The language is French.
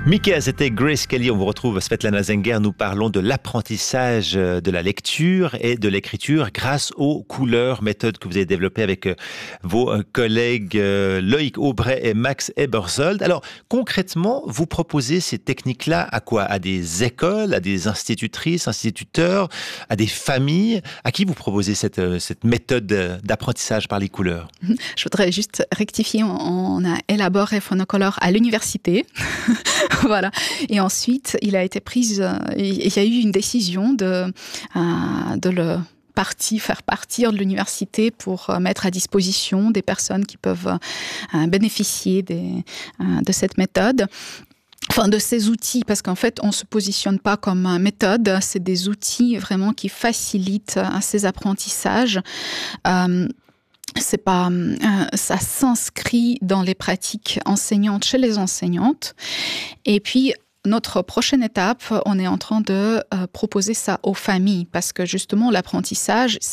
Mika, c'était Grace Kelly. On vous retrouve Svetlana Zenger. Nous parlons de l'apprentissage de la lecture et de l'écriture grâce aux couleurs, méthode que vous avez développée avec vos collègues Loïc Aubray et Max Ebersold. Alors, concrètement, vous proposez ces techniques-là à quoi? À des écoles, à des institutrices, instituteurs, à des familles? À qui vous proposez cette méthode d'apprentissage par les couleurs? Je voudrais juste rectifier, on a élaboré Phonocolor à l'université. Voilà. Et ensuite, il y a eu une décision de le faire partir de l'université pour mettre à disposition des personnes qui peuvent bénéficier de cette méthode. Enfin, de ces outils, parce qu'en fait, on ne se positionne pas comme méthode, c'est des outils vraiment qui facilitent ces apprentissages. Ça s'inscrit dans les pratiques enseignantes chez les enseignantes. Et puis, notre prochaine étape, on est en train de proposer ça aux familles, parce que justement, l'apprentissage,